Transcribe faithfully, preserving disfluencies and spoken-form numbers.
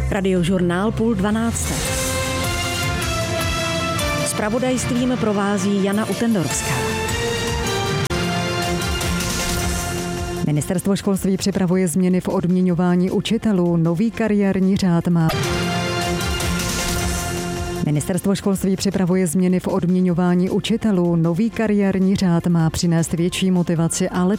Radiožurnál půl dvanácté. Zpravodajstvím provází Jana Utendorská. Ministerstvo školství připravuje změny v odměňování učitelů. Nový kariérní řád má. Ministerstvo školství připravuje změny v odměňování učitelů. Nový kariérní řád má přinést větší motivaci a lepší